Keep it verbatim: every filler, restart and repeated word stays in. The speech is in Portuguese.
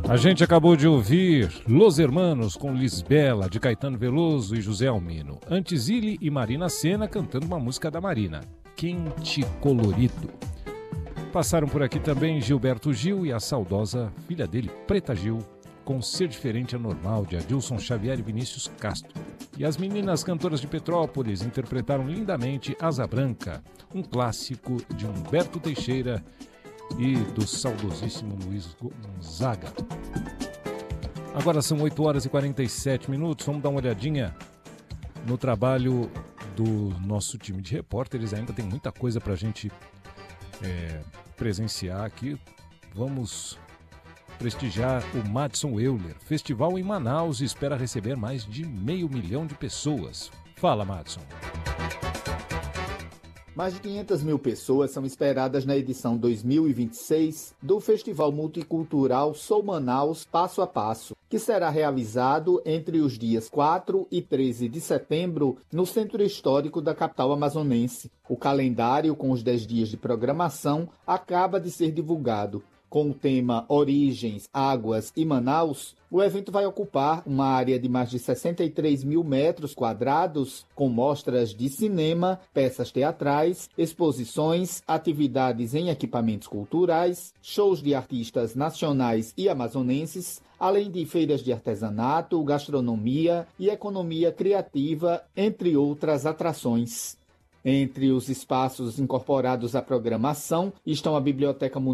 A gente acabou de ouvir Los Hermanos com Lisbela, de Caetano Veloso e José Almino. Antes, Illy e Marina Sena cantando uma música da Marina, Quente Colorido. Passaram por aqui também Gilberto Gil e a saudosa filha dele, Preta Gil, com Ser Diferente é Normal, de Adilson Xavier e Vinícius Castro. E as meninas cantoras de Petrópolis interpretaram lindamente Asa Branca, um clássico de Humberto Teixeira e do saudosíssimo Luiz Gonzaga. Agora são oito horas e quarenta e sete minutos, vamos dar uma olhadinha no trabalho do nosso time de repórteres. Ainda tem muita coisa para a gente é, presenciar aqui. Vamos prestigiar o Madison Euler. Festival em Manaus espera receber mais de meio milhão de pessoas. Fala, Madison. Mais de quinhentas mil pessoas são esperadas na edição dois mil e vinte e seis do Festival Multicultural Sou Manaus Passo a Passo, que será realizado entre os dias quatro e treze de setembro no Centro Histórico da capital amazonense. O calendário, com os dez dias de programação, acaba de ser divulgado. Com o tema Origens, Águas e Manaus, o evento vai ocupar uma área de mais de sessenta e três mil metros quadrados, com mostras de cinema, peças teatrais, exposições, atividades em equipamentos culturais, shows de artistas nacionais e amazonenses, além de feiras de artesanato, gastronomia e economia criativa, entre outras atrações. Entre os espaços incorporados à programação estão a Biblioteca Municipal